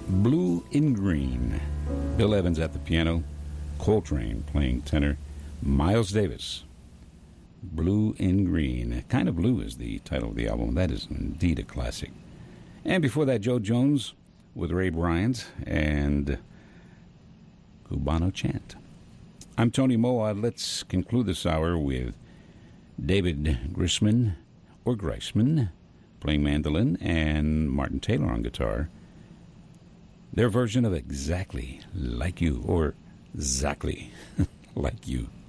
Blue in Green. Bill Evans at the piano, Coltrane playing tenor, Miles Davis. Blue in Green. Kind of Blue is the title of the album. That is indeed a classic. And before that, Joe Jones with Ray Bryant and Cubano Chant. I'm Tony Moa. Let's conclude this hour with David Grisman, or Greisman, playing mandolin, and Martin Taylor on guitar. Their version of Exactly Like You, or Exactly Like You.